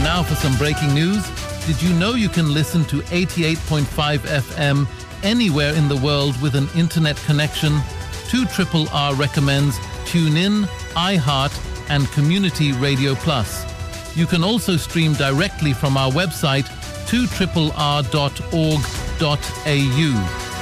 now for some breaking news. Did you know you can listen to 88.5 FM anywhere in the world with an internet connection? 2RRR recommends TuneIn, iHeart, and Community Radio Plus. You can also stream directly from our website 2RRR.org.au.